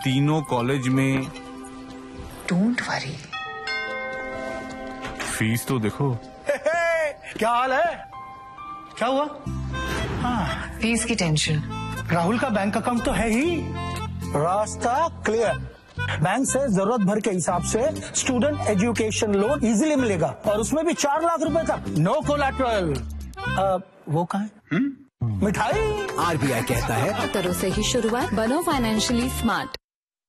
तीनों कॉलेज में। Don't worry. Fees तो देखो। क्या हाल है? क्या हुआ? हाँ, फीस की टेंशन। राहुल का बैंक अकाउंट तो है ही, रास्ता क्लियर। बैंक से जरूरत भर के हिसाब से स्टूडेंट एजुकेशन लोन इजीली मिलेगा और उसमें भी 4 लाख रुपए तक, नो कोलैटरल। वो कहाँ है? मिठाई। आरबीआई कहता है करो से ही शुरुआत, बनो फाइनेंशियली स्मार्ट।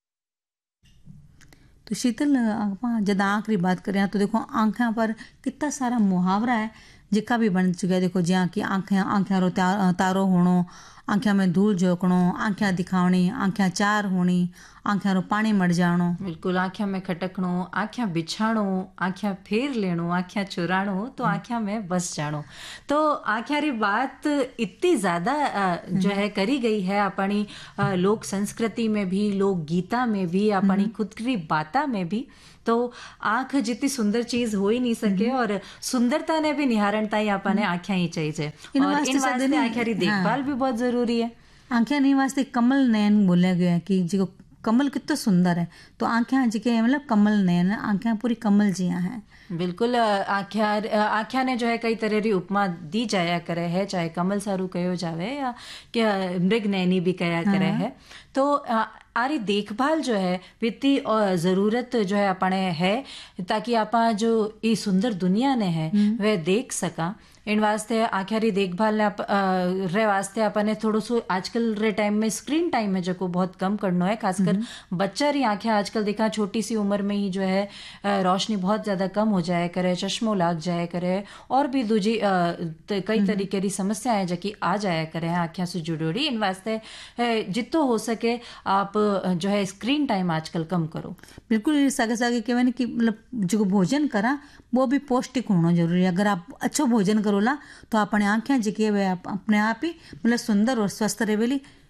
तो शीतल, जब आँख की बात करें तो देखो आँखें पर कितना सारा मुहावरा है जिका भी बन चुका है। देखो ज्यां की आँखें रो तारो होणो, आँखें में धूल झोंकणो, आँखें दिखावणी, आँखें चार होणी, आँखें रो पानी मर जाणो। बिल्कुल, आँखें में खटकणो, आँखें बिछाणो, आँखें फेर लेणो, आँखें चुराणो, तो आँखें में बस जाणो। तो आँखें री बात इतनी ज्यादा जो है करी गई है अपनी लोक संस्कृति में भी, लोक गीता में भी, अपनी खुद की बाता में भी। तो आँख जितनी सुंदर चीज हो ही नहीं सके और सुंदरता ने भी निहारणता ही अपने आँखें ही चाहिए और इन वास्ते आँखें री देखभाल भी बहुत जरूरी है। आँखें नहीं वास्ते कमल नयन बोला गया है कि जो कमल कितना सुंदर है, तो आँखें जिके मतलब कमल नयन, आँखें पूरी कमल जिया है। बिल्कुल, आँखें ने जो है कई तरह की उपमा दी जाया करे है, चाहे कमल सारू कहो जावे या क्या मृग नैनी भी कया करे है। तो आरी देखभाल जो है वित्ती और जरूरत जो है अपने है ताकि आपा जो ये सुंदर दुनिया ने है वह देख सका। इन वास्ते आँखें री देखभाल रे वास्ते अपने थोड़ो सो आजकल रे टाइम में स्क्रीन टाइम है जो बहुत कम करना है। खासकर बच्चा री आँखें आजकल देखा छोटी सी उम्र में ही जो है रोशनी बहुत ज्यादा कम हो जाया करे, चश्मो लाग जाया करे और भी दूजी कई तरीके की समस्याएं जो कि आ जाया करे हैं आँखें से जुड़ी। इन वास्ते जितो हो सके आप जो है स्क्रीन टाइम आजकल कम करो। बिल्कुल सागे सागे कहवे कि मतलब जो भोजन करा वो भी पौष्टिक होना जरूरी है। अगर आप अच्छो भोजन करोला तो अपने आँखें जिके वे अपने आप ही मतलब सुंदर और स्वस्थ रहेली।